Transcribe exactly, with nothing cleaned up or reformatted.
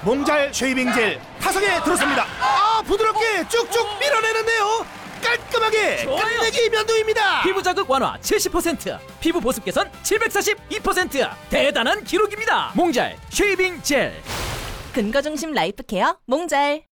몽잘 쉐이빙 젤 타석에 들어섭니다. 아, 부드럽게 쭉쭉 밀어내는데요. 깔끔하게 좋아요. 끝내기 면도입니다. 피부 자극 완화 칠십 퍼센트, 피부 보습 개선 칠백사십이 퍼센트. 대단한 기록입니다. 몽잘 쉐이빙 젤. 근거 중심 라이프 케어 몽잘.